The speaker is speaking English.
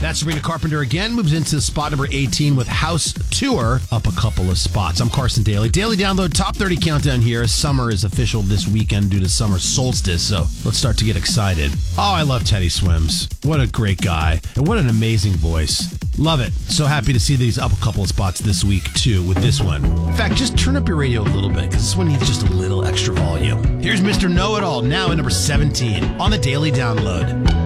That's Sabrina Carpenter again. Moves into spot number 18 with House Tour, up a couple of spots. I'm Carson Daly. Daily Download Top 30 Countdown here. Summer is official this weekend due to summer solstice, so let's start to get excited. Oh, I love Teddy Swims. What a great guy, and what an amazing voice. Love it. So happy to see these up a couple of spots this week, too, with this one. In fact, just turn up your radio a little bit, because this one needs just a little extra volume. Here's Mr. Know-It-All, now at number 17 on the Daily Download.